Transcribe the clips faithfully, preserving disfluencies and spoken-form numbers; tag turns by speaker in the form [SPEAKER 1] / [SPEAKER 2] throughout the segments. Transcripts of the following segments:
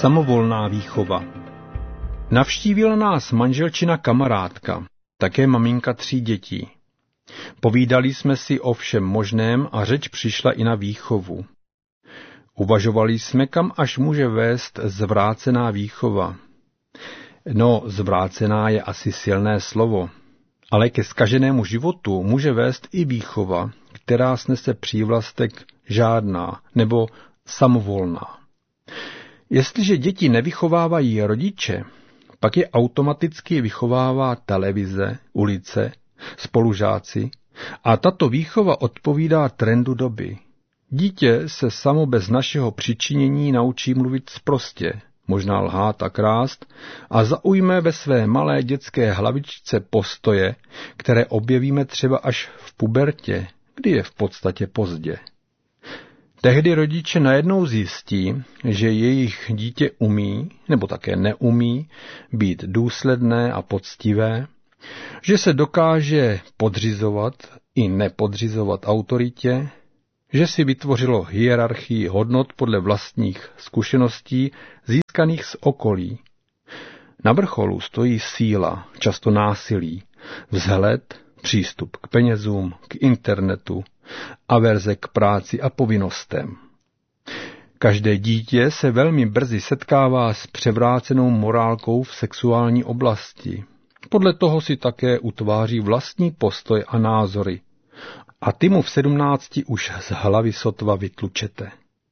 [SPEAKER 1] Samovolná výchova. Navštívila nás manželčina kamarádka, také maminka tří dětí. Povídali jsme si o všem možném a řeč přišla i na výchovu. Uvažovali jsme, kam až může vést zvrácená výchova. No, zvrácená je asi silné slovo, ale ke zkaženému životu může vést i výchova, která snese přívlastek žádná nebo samovolná. Jestliže děti nevychovávají rodiče, pak je automaticky vychovává televize, ulice, spolužáci a tato výchova odpovídá trendu doby. Dítě se samo bez našeho přičinění naučí mluvit sprostě, možná lhát a krást a zaujme ve své malé dětské hlavičce postoje, které objevíme třeba až v pubertě, kdy je v podstatě pozdě. Tehdy rodiče najednou zjistí, že jejich dítě umí, nebo také neumí, být důsledné a poctivé, že se dokáže podřizovat i nepodřizovat autoritě, že si vytvořilo hierarchii hodnot podle vlastních zkušeností získaných z okolí. Na vrcholu stojí síla, často násilí, vzhled, přístup k penězům, k internetu, averze k práci a povinnostem. Každé dítě se velmi brzy setkává s převrácenou morálkou v sexuální oblasti. Podle toho si také utváří vlastní postoj a názory. A ty mu v sedmnácti už z hlavy sotva vytlučete.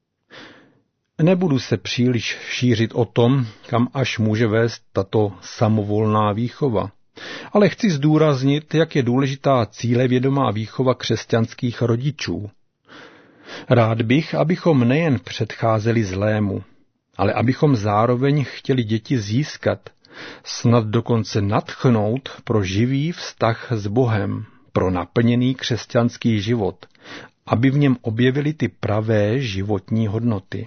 [SPEAKER 1] Nebudu se příliš šířit o tom, kam až může vést tato samovolná výchova, ale chci zdůraznit, jak je důležitá cílevědomá výchova křesťanských rodičů. Rád bych, abychom nejen předcházeli zlému, ale abychom zároveň chtěli děti získat, snad dokonce nadchnout pro živý vztah s Bohem, pro naplněný křesťanský život, aby v něm objevili ty pravé životní hodnoty.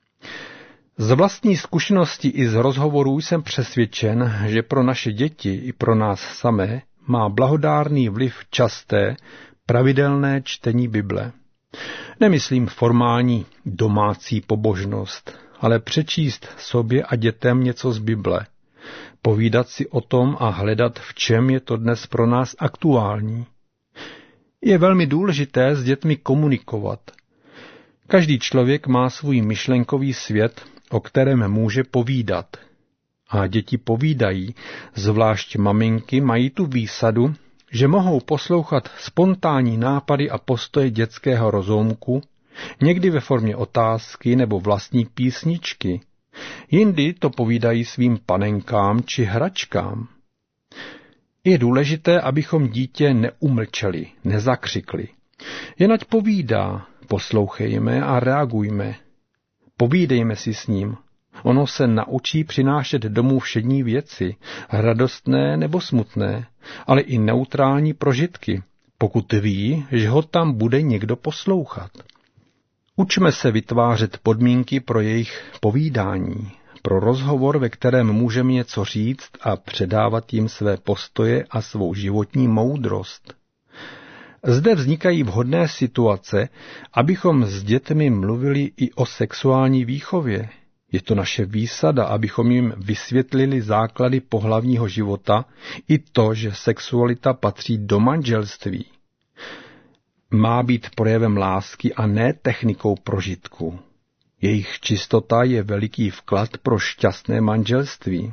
[SPEAKER 1] Z vlastní zkušenosti i z rozhovorů jsem přesvědčen, že pro naše děti i pro nás samé má blahodárný vliv časté, pravidelné čtení Bible. Nemyslím formální domácí pobožnost, ale přečíst sobě a dětem něco z Bible, povídat si o tom a hledat, v čem je to dnes pro nás aktuální. Je velmi důležité s dětmi komunikovat. Každý člověk má svůj myšlenkový svět, o kterém může povídat. A děti povídají, zvlášť maminky mají tu výsadu, že mohou poslouchat spontánní nápady a postoje dětského rozoumku, někdy ve formě otázky nebo vlastní písničky. Jindy to povídají svým panenkám či hračkám. Je důležité, abychom dítě neumlčeli, nezakřikli. Jen ať povídá, poslouchejme a reagujme. Povídejme si s ním. Ono se naučí přinášet domů všední věci, radostné nebo smutné, ale i neutrální prožitky, pokud ví, že ho tam bude někdo poslouchat. Učme se vytvářet podmínky pro jejich povídání, pro rozhovor, ve kterém můžeme něco říct a předávat jim své postoje a svou životní moudrost. Zde vznikají vhodné situace, abychom s dětmi mluvili i o sexuální výchově. Je to naše výsada, abychom jim vysvětlili základy pohlavního života i to, že sexualita patří do manželství. Má být projevem lásky a ne technikou prožitku. Jejich čistota je veliký vklad pro šťastné manželství.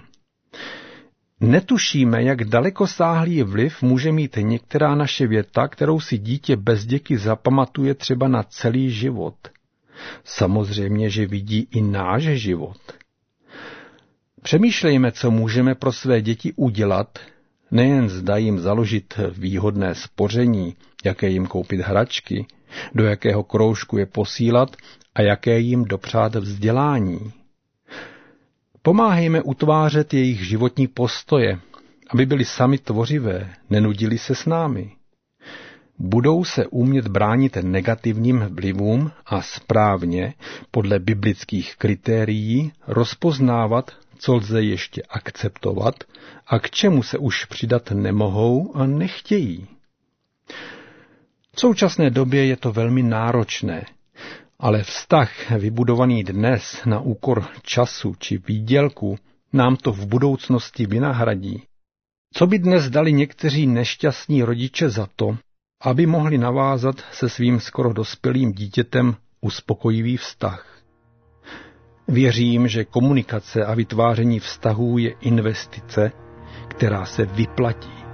[SPEAKER 1] Netušíme, jak dalekosáhlý vliv může mít některá naše věta, kterou si dítě bez děky zapamatuje třeba na celý život. Samozřejmě, že vidí i náš život. Přemýšlejme, co můžeme pro své děti udělat, nejen zda jim založit výhodné spoření, jaké jim koupit hračky, do jakého kroužku je posílat a jaké jim dopřát vzdělání. Pomáhejme utvářet jejich životní postoje, aby byli sami tvořivé, nenudili se s námi. Budou se umět bránit negativním vlivům a správně, podle biblických kritérií, rozpoznávat, co lze ještě akceptovat a k čemu se už přidat nemohou a nechtějí. V současné době je to velmi náročné. Ale vztah vybudovaný dnes na úkor času či výdělku nám to v budoucnosti vynahradí. Co by dnes dali někteří nešťastní rodiče za to, aby mohli navázat se svým skoro dospělým dítětem uspokojivý vztah? Věřím, že komunikace a vytváření vztahů je investice, která se vyplatí.